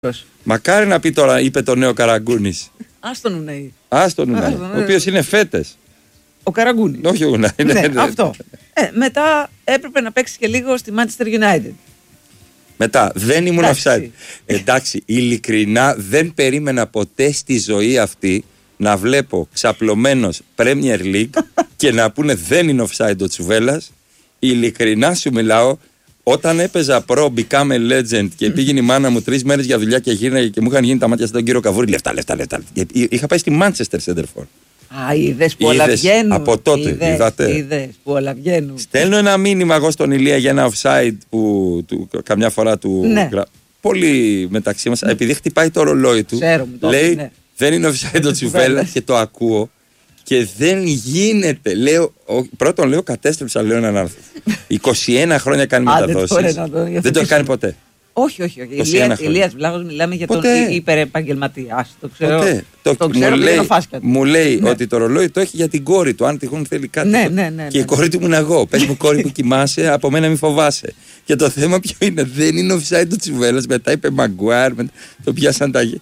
Μακάρι να πει τώρα, είπε το νέο Καραγκούνης. Άστον Ουναή. Άστον Ουναή. Ο οποίος είναι φέτες. Ο Καραγκούνης. Όχι ο Ουναή. Ναι, αυτό. Μετά έπρεπε να παίξει και λίγο στη Manchester United. Μετά, δεν ήμουν offside. Εντάξει, ειλικρινά δεν περίμενα ποτέ στη ζωή αυτή να βλέπω ξαπλωμένος Premier League και να πούνε δεν είναι offside ο Τσουβέλλας. Ειλικρινά σου μιλάω, όταν έπαιζα προ Become a Legend και πήγαινε η μάνα μου 3 μέρες για δουλειά και γύρναγε και μου είχαν γίνει τα μάτια στον κύριο Καβούρη, λεφτά. Είχα πάει στη Manchester Center. Είδες που όλα βγαίνουν. Από τότε, είδες που όλα βγαίνουν. Στέλνω ένα μήνυμα εγώ στον Ηλία για ένα offside που καμιά φορά του. Ναι. Πολύ μεταξύ μας, επειδή χτυπάει το ρολόι του. Λέει δεν είναι offside ο Τσουβέλλας και το ακούω και δεν γίνεται. Πρώτον λέω κατέστρεψα, λέω έναν άρθρο. 21 χρόνια κάνει μεταδόσεις. Δεν το έχει κάνει ποτέ. Όχι. Ηλίας Βλάχος, μιλάμε για τον υπερεπαγγελματία. Το ξέρω. Μου λέει ότι το ρολόι το έχει για την κόρη του. Αν τυχόν θέλει κάτι. Ναι. Και η κόρη του ήμουν εγώ. Πες μου, κόρη που κοιμάσαι, από μένα μη φοβάσαι. Και το θέμα ποιο είναι, δεν είναι offside το Τσουβέλλας. Μετά είπε Μαγκουάρ, το πιάσαν τα.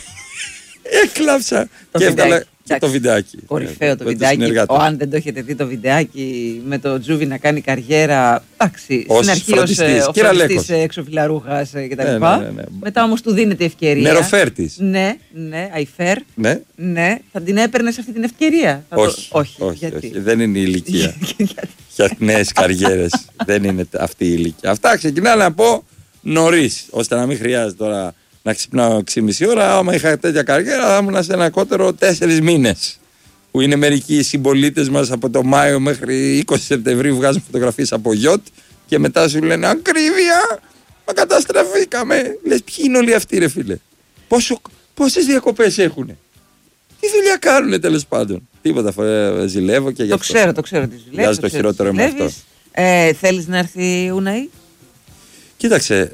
Έκλαψα και έβγαλα το βιντεάκι. Κορυφαίο το βιντεάκι. Αν δεν το έχετε δει το βιντεάκι με το Τζούβι να κάνει καριέρα. Εντάξει, στην αρχή ως φροντιστής εξωφυλλαρούχας κτλ. Μετά όμως του δίνεται ευκαιρία. Νεροφέρτης. Ναι, αϊφέρ. Ναι, θα την έπαιρνες αυτή την ευκαιρία. Όχι. Δεν είναι η ηλικία. Για νέες καριέρες. Δεν είναι αυτή η ηλικία. Αυτά ξεκινάω να πω νωρίς, ώστε να μην χρειάζεται τώρα να ξυπνάω 6,5 ώρα. Άμα είχα τέτοια καριέρα, θα ήμουν σε ένα κότερο 4 μήνες. Που είναι μερικοί συμπολίτες μας από το Μάιο μέχρι 20 Σεπτεμβρίου βγάζουν φωτογραφίες από γιότ και μετά σου λένε ακρίβεια, μα καταστραφήκαμε. Λες, ποιοι είναι όλοι αυτοί, ρε φίλε? Πόσες διακοπές έχουνε? Τι δουλειά κάνουνε τέλος πάντων? Τίποτα, ζηλεύω και γι' αυτό. Το ξέρω τι ζηλεύεις. Βγάζει το χειρότερο με αυτό. Θέλεις να έρθει Ουναή? Κοίταξε.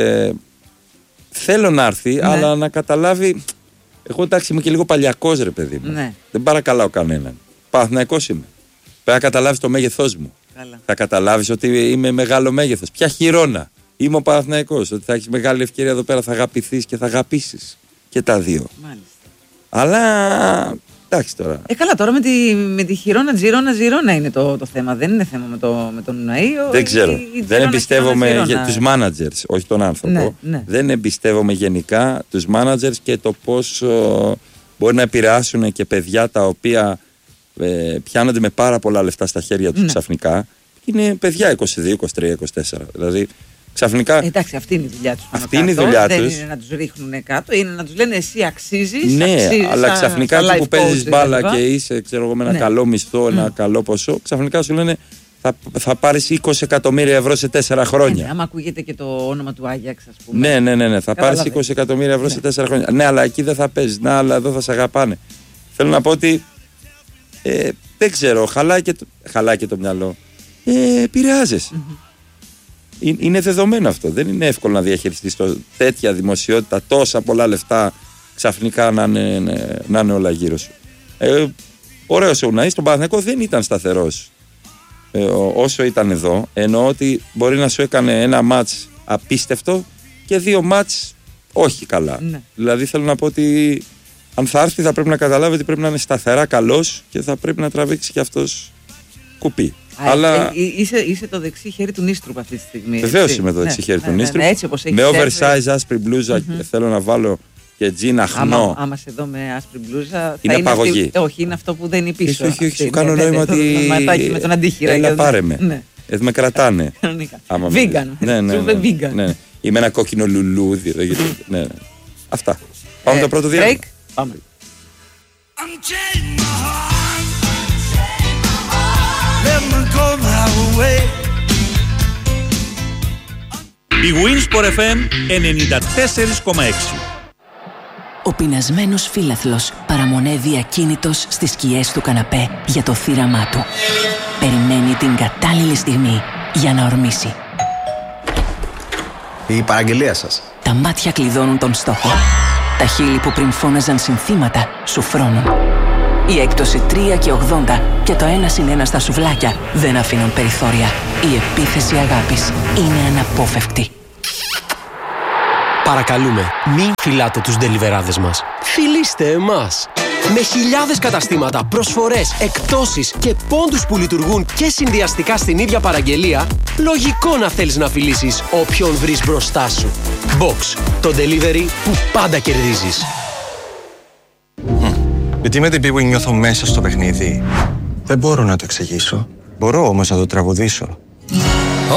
Θέλω να έρθει, αλλά να καταλάβει. Εγώ εντάξει είμαι και λίγο παλιακός, ρε παιδί μου. Ναι. Δεν παρακαλάω κανέναν. Παναθηναϊκός είμαι. Πρέπει να καταλάβεις το μέγεθός μου. Καλά. Θα καταλάβεις ότι είμαι μεγάλο μέγεθος. Ποια χειρόνα. Είμαι ο Παναθηναϊκός. Ότι θα έχεις μεγάλη ευκαιρία εδώ πέρα, θα αγαπηθείς και θα αγαπήσεις. Και τα δύο. Μάλιστα. Αλλά. Εντάξει τώρα. Καλά, τώρα με τη Ζιρόνα είναι το θέμα. Δεν είναι θέμα με τον Ουναή. Δεν ξέρω. Δεν εμπιστεύομαι τους managers, όχι τον άνθρωπο. Ναι. Δεν εμπιστεύομαι γενικά τους managers και το πώς μπορεί να επηρεάσουν και παιδιά τα οποία πιάνονται με πάρα πολλά λεφτά στα χέρια τους ξαφνικά. Είναι παιδιά 22, 23, 24. Δηλαδή ξαφνικά. Εντάξει, αυτή είναι η δουλειά τους. Αυτή είναι η δουλειά τους. Δεν είναι να τους ρίχνουν κάτω, είναι να τους λένε εσύ αξίζεις. Ναι, αλλά ξαφνικά που παίζεις μπάλα και είσαι, ξέρω εγώ, με ένα καλό μισθό, ένα καλό ποσό, ξαφνικά σου λένε θα πάρεις 20 εκατομμύρια ευρώ σε 4 χρόνια. Άμα ακούγεται και το όνομα του Άγιαξ, ας πούμε. Ναι, θα πάρεις 20 εκατομμύρια ευρώ σε 4 χρόνια. Ναι, αλλά εκεί δεν θα παίζεις. Ναι, αλλά εδώ θα σε αγαπάνε. Θέλω να πω ότι δεν ξέρω, χαλάει και το μυαλό. Επηρεάζεσαι. Είναι δεδομένο αυτό. Δεν είναι εύκολο να διαχειριστείς τέτοια δημοσιότητα, τόσα πολλά λεφτά ξαφνικά να είναι όλα γύρω σου. Ωραίος ο Ουναής, στον Παναθηναϊκό δεν ήταν σταθερός όσο ήταν εδώ. Εννοώ ότι μπορεί να σου έκανε ένα μάτς απίστευτο και 2 μάτς όχι καλά. Ναι. Δηλαδή θέλω να πω ότι αν θα έρθει θα πρέπει να καταλάβει ότι πρέπει να είναι σταθερά καλός και θα πρέπει να τραβήξει και αυτός κουπί. Αλλά είσαι το δεξί χέρι του Νίστρουπ αυτή τη στιγμή. Βεβαίως είμαι το δεξί χέρι του Νίστρουπ. Με oversize άσπρη μπλούζα θέλω να βάλω και τζιν αχνό. Άμα σε δω με άσπρη μπλούζα. Είναι απαγωγή. Όχι, είναι αυτό που δεν είναι πίσω. Όχι, σου κάνω νόημα ότι. Με τον αντίχειρα. Έλα πάρε με. Με κρατάνε. Βίγκαν. Ναι. Είμαι ένα κόκκινο λουλούδι. Αυτά. Πάμε το πρώτο διάλειμμα. Πάμε. Η Winsport FM 94,6. Ο πεινασμένος φύλαθλος παραμονεύει ακίνητος στις σκιές του καναπέ για το θύραμά του. Περιμένει την κατάλληλη στιγμή για να ορμήσει. Η παραγγελία σας. Τα μάτια κλειδώνουν τον στόχο. Τα χείλη που πριν φώναζαν συνθήματα σου φρώνουν. Η έκπτωση 3 και 80 και το 1+1 στα σουβλάκια δεν αφήνουν περιθώρια. Η επίθεση αγάπης είναι αναπόφευκτη. Παρακαλούμε, μην φυλάτε τους ντελιβεράδες μας. Φιλήστε εμάς. Με χιλιάδες καταστήματα, προσφορές, εκπτώσεις και πόντους που λειτουργούν και συνδυαστικά στην ίδια παραγγελία, λογικό να θέλεις να φιλήσεις όποιον βρεις μπροστά σου. Box, το delivery που πάντα κερδίζεις. Γιατί με την Bwin νιώθω μέσα στο παιχνίδι. Δεν μπορώ να το εξηγήσω. Μπορώ όμως να το τραγουδήσω.